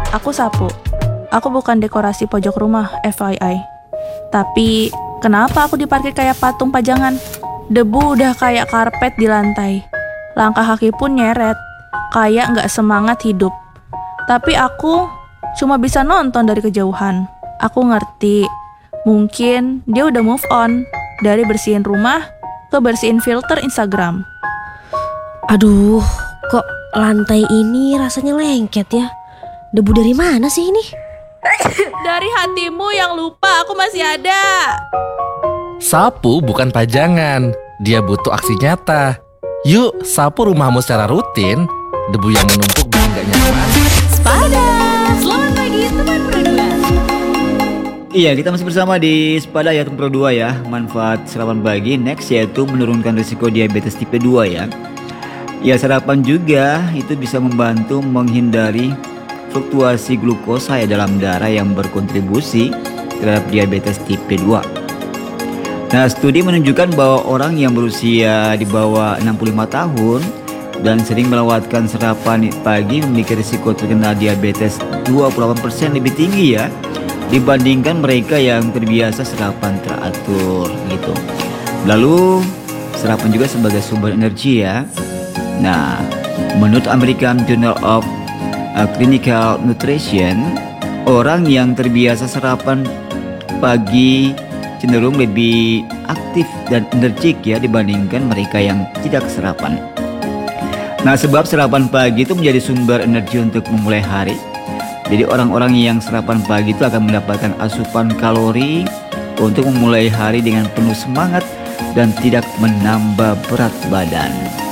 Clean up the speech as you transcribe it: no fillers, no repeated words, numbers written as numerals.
aku sapu. Aku bukan dekorasi pojok rumah, FYI. Tapi, kenapa aku diparkir kayak patung pajangan? Debu udah kayak karpet di lantai. Langkah kaki pun nyeret, kayak nggak semangat hidup. Tapi aku cuma bisa nonton dari kejauhan. Aku ngerti, mungkin dia udah move on dari bersihin rumah ke bersihin filter Instagram. Aduh, kok lantai ini rasanya lengket ya? Debu dari mana sih ini? Dari hatimu yang lupa aku masih ada. Sapu bukan pajangan, dia butuh aksi nyata. Yuk, sapu rumahmu secara rutin. Debu yang menumpuk bikin gak nyaman. Sepada, selamat pagi teman berdua. Iya, kita masih bersama di Sepada ya teman berdua ya. Manfaat sarapan pagi next yaitu menurunkan risiko diabetes tipe 2 ya. Ya, sarapan juga itu bisa membantu menghindari fluktuasi glukosa ya dalam darah yang berkontribusi terhadap diabetes tipe 2. Nah, studi menunjukkan bahwa orang yang berusia di bawah 65 tahun dan sering melewatkan sarapan pagi memiliki risiko terkena diabetes 28% lebih tinggi ya dibandingkan mereka yang terbiasa sarapan teratur gitu. Lalu, sarapan juga sebagai sumber energi ya. Nah, menurut American Journal of Clinical Nutrition, orang yang terbiasa sarapan pagi cenderung lebih aktif dan energik ya dibandingkan mereka yang tidak sarapan. Nah, sebab sarapan pagi itu menjadi sumber energi untuk memulai hari. Jadi orang-orang yang sarapan pagi itu akan mendapatkan asupan kalori untuk memulai hari dengan penuh semangat dan tidak menambah berat badan.